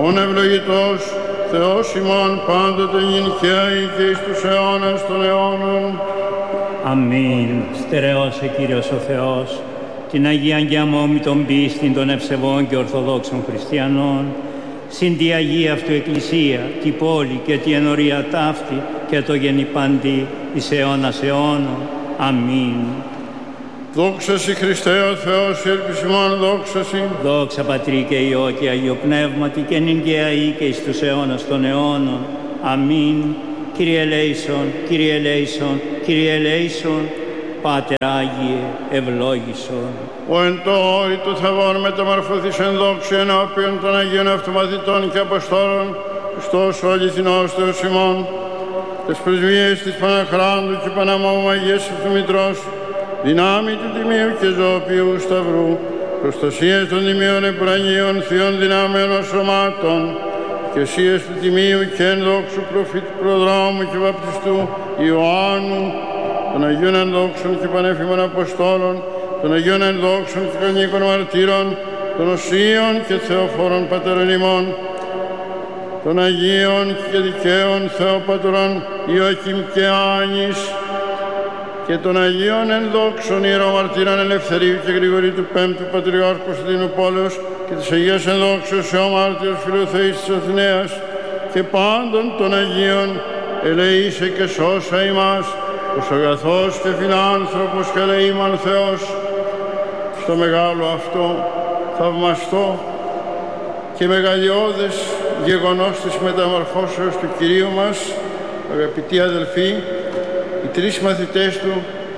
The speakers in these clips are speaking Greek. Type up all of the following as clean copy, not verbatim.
ον ευλογητός Θεός ημών πάντοτε νυν και αεί και εις τους αιώνας των αιώνων. Αμήν. Στερεώσε Κύριος ο Θεός την Αγίαν και αμόμητον πίστην των ευσεβών και ορθοδόξων χριστιανών, συν τη Αγία αυτού Εκκλησία, τη πόλη και τη ενορία ταύτη και το γενιπάντη εις αιώνας αιώνων. Αμήν. Δόξα Συ Χριστέ ο Θεός, η ελπίς ημών, δόξα Συ. Δόξα Πατρί και Υιό και Αγίο Πνεύματι και νυν και αεί και εις τους αιώνας των αιώνων. Αμήν. Κύριε ελέησον, Κύριε ελέησον, Κύριε ελέησον, Πάτερ Άγιε, ευλόγησον. Ο εν το όρη του Θαβόρ μεταμορφωθείς εν δόξη ενώπιον των Αγίων Αυτομαθητών και Αποστόλων, Χριστός ο αληθινός Θεός ημών, τες πρεσβείες της Παναχράντου και Παναμόμου Αγίας Ευθυμητρός, δυνάμει του Τιμίου και Ζωοποιού Σταυρού, προστασίες των Τιμίων Επουρανίων Θείων δυνάμεων σωμάτων, οικεσίες του Τιμίου και ενδόξου προφήτου Προδρόμου και Βαπτιστού Ιωάννου, των Αγίων Ενδόξων και Πανέφημων Αποστόλων, των Αγίων Ενδόξων και Κανίκων Μαρτύρων, των Οσίων και Θεοφόρων Πατέρων ημών, των Αγίων και Δικαίων Θεοπατωρών Ιωακήμ και Άνης, και των Αγίων Ενδόξων Ιερομαρτύρων Ελευθερίου και Γρηγορίου του Πέμπτου Πατριάρχου Κωνσταντίνου Πόλεως και της Αγίας Ενδόξεως Θεομάρτυρος Φιλοθεής της Αθηναίας και πάντων των Αγίων, ελεήσε και σώσα ημάς, ως αγαθός και φιλάνθρωπος και ελεήμων Θεός, στο μεγάλο αυτό θαυμαστό και μεγαλειώδες γεγονός της μεταμορφώσεως του Κυρίου μας, αγαπητοί αδελφοί, οι τρεις μαθητές του,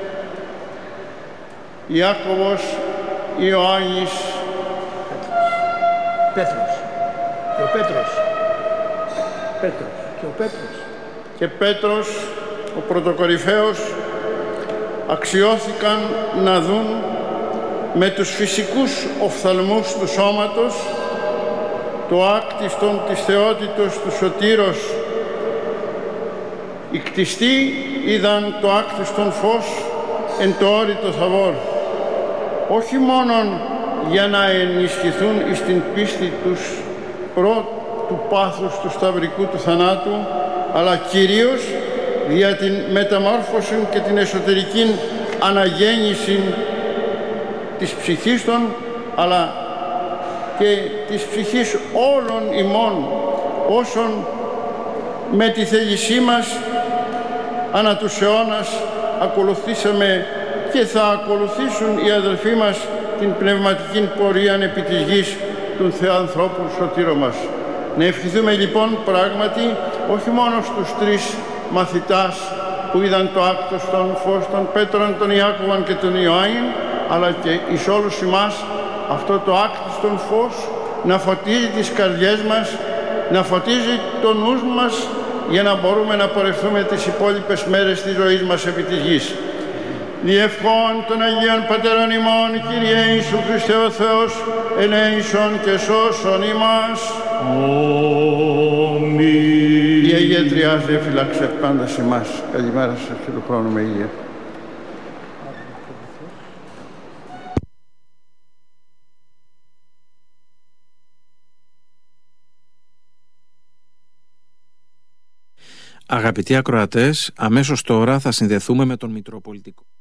Ιάκωβος, Ιωάννης, και Πέτρος, ο πρωτοκορυφαίος, αξιώθηκαν να δουν με τους φυσικούς οφθαλμούς του σώματος το άκτιστον της θεότητος του Σωτήρος. Οι κτιστοί είδαν το άκτιστον φως εν το όρητο Θαβόρ, όχι μόνον για να ενισχυθούν εις την πίστη τους προ του πάθους του σταυρικού του θανάτου, αλλά κυρίως για την μεταμόρφωση και την εσωτερική αναγέννηση της ψυχής των, αλλά και της ψυχής όλων ημών, όσων με τη θέλησή μας ανά τους αιώνας ακολουθήσαμε και θα ακολουθήσουν οι αδελφοί μας την πνευματική πορεία επί της γης του Θεανθρώπου Σωτήρου μας. Να ευχηθούμε λοιπόν πράγματι όχι μόνο στους τρεις μαθητάς που είδαν το άκτιστον φως των Πέτρων, των Ιάκωβων και των Ιωάννην, αλλά και εις όλους εμάς αυτό το άκτιστον φως να φωτίζει τις καρδιές μας, να φωτίζει το νους μας, για να μπορούμε να πορευτούμε τις υπόλοιπες μέρες της ζωής μας επί της γης. Διευχών των Αγίων Πατέρων ημών, Κύριε Ιησού Χριστέ ο Θεός, ελέησον και σώσον ημάς. Αμήν. Η Αγία Τριάς έφυλαξε πάντα σε εμάς. Καλημέρα σας και του χρόνου με υγεία. Αγαπητοί ακροατές, αμέσως τώρα θα συνδεθούμε με τον Μητροπολιτικό.